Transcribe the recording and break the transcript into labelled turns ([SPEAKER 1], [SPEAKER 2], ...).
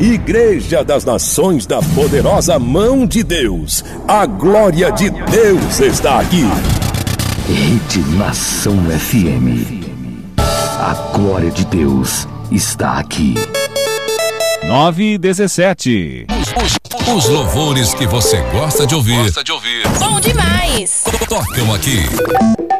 [SPEAKER 1] Igreja das Nações da Poderosa Mão de Deus. A glória de Deus está aqui.
[SPEAKER 2] Rede Nação FM. A glória de Deus está aqui.
[SPEAKER 3] 9h17.
[SPEAKER 4] Os louvores que você gosta de ouvir.
[SPEAKER 5] Bom demais.
[SPEAKER 4] Tocam aqui.